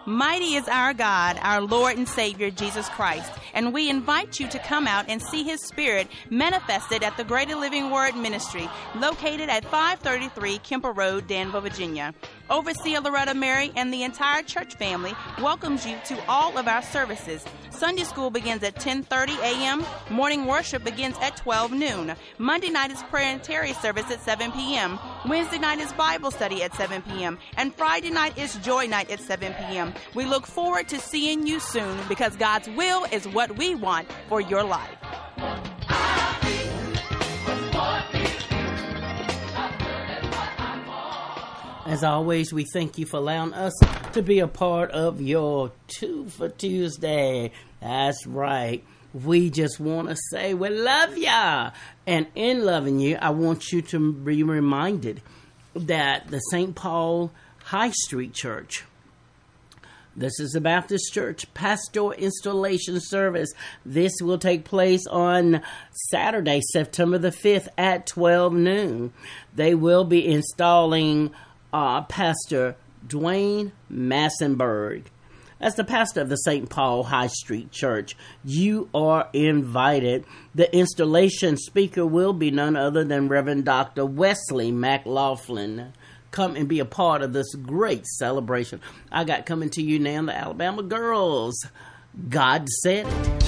Mighty is our God, our Lord and Savior, Jesus Christ, and we invite you to come out and see His Spirit manifested at the Greater Living Word Ministry, located at 533 Kemper Road, Danville, Virginia. Overseer Loretta Mary and the entire church family welcomes you to all of our services. Sunday school begins at 10:30 a.m. Morning worship begins at 12 noon. Monday night is prayer and Terry service at 7 p.m. Wednesday night is Bible study at 7 p.m. And Friday night is Joy Night at 7 p.m. We look forward to seeing you soon, because God's will is what we want for your life. As always, we thank you for allowing us to be a part of your Two for Tuesday. That's right. We just want to say we love ya. And in loving you, I want you to be reminded that the St. Paul High Street Church, this is the Baptist Church Pastoral Installation Service. This will take place on Saturday, September the 5th at 12 noon. They will be installing Pastor Dwayne Massenberg. That's the pastor of the St. Paul High Street Church. You are invited. The installation speaker will be none other than Reverend Dr. Wesley McLaughlin. Come and be a part of this great celebration. I got coming to you now the Alabama Girls. God said it.